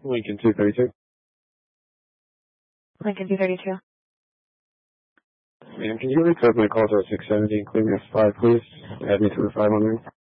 Lincoln 232. Lincoln 232. Ma'am, can you return my call to 670 and clear me 5, please? Add me to the 5 on there.